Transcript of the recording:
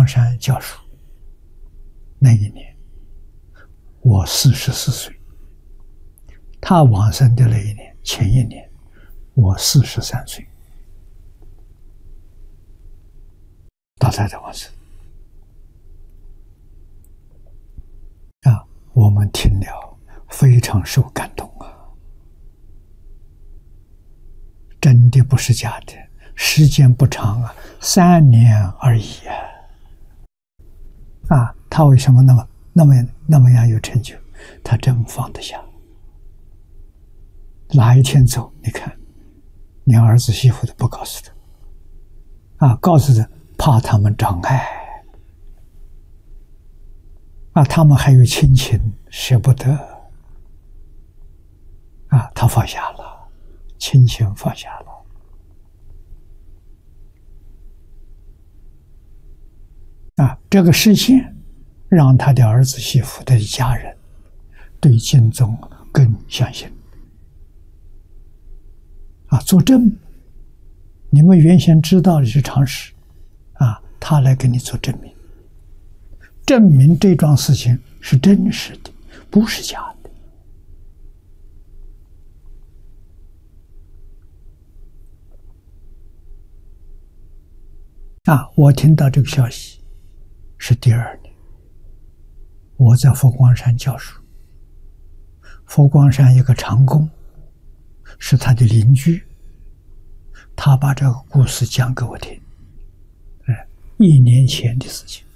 光山教书那一年，我44岁；他往生的那一年，前一年，我43岁。老太太往生啊，我们听了非常受感动啊！真的不是假的，时间不长啊，3年而已啊！他为什么那么样有成就？他真放得下。哪一天走，你看，连儿子媳妇都不告诉他啊，告诉他怕他们障碍啊，他们还有亲情舍不得啊，他放下了，亲情放下了。啊，这个事件让他的儿子媳妇的家人对经宗更相信。啊，作证，你们原先知道的是常识，啊，他来给你做证明，证明这桩事情是真实的，不是假的。啊，我听到这个消息是第2年，我在佛光山教书，佛光山一个长工是他的邻居，他把这个故事讲给我听，1年前的事情。